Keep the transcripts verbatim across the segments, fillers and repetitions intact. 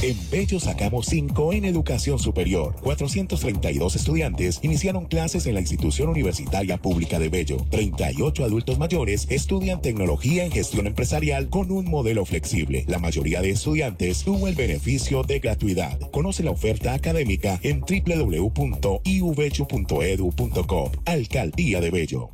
En Bello sacamos cinco en educación superior. cuatrocientos treinta y dos estudiantes iniciaron clases en la institución universitaria pública de Bello. treinta y ocho adultos mayores estudian tecnología en gestión empresarial con un modelo flexible. La mayoría de estudiantes tuvo el beneficio de gratuidad. Conoce la oferta académica en doble u doble u doble u punto i u bello punto e d u punto co. Alcaldía de Bello.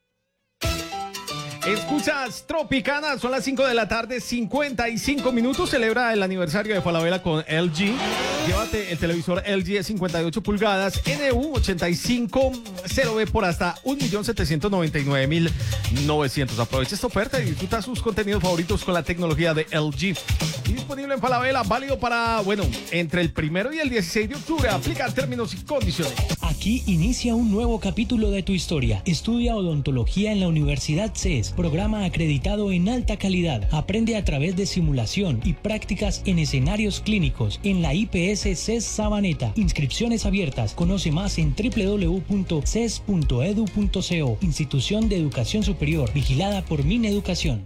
Escuchas Tropicana, son las cinco de la tarde, cincuenta y cinco minutos. Celebra el aniversario de Falabella con L G. Llévate el televisor L G de cincuenta y ocho pulgadas N U ochenta y cinco cero B por hasta un millón setecientos noventa y nueve mil novecientos. Aprovecha esta oferta y disfruta sus contenidos favoritos con la tecnología de L G. Y disponible en Falabella, válido para, bueno, entre el primero y el dieciséis de octubre. Aplica términos y condiciones. Aquí inicia un nuevo capítulo de tu historia. Estudia odontología en la Universidad C E S. Programa acreditado en alta calidad. Aprende a través de simulación y prácticas en escenarios clínicos en la I P S C E S Sabaneta. Inscripciones abiertas. Conoce más en doble u doble u doble u punto c e s punto e d u punto co. Institución de Educación Superior. Vigilada por Mineducación.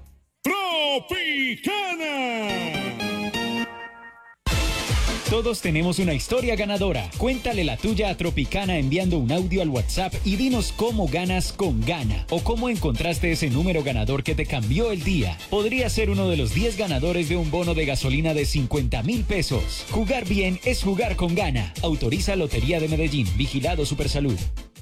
Tropicana. Todos tenemos una historia ganadora. Cuéntale la tuya a Tropicana enviando un audio al WhatsApp y dinos cómo ganas con Gana o cómo encontraste ese número ganador que te cambió el día. Podría ser uno de los diez ganadores de un bono de gasolina de cincuenta mil pesos. Jugar bien es jugar con Gana. Autoriza Lotería de Medellín. Vigilado Supersalud.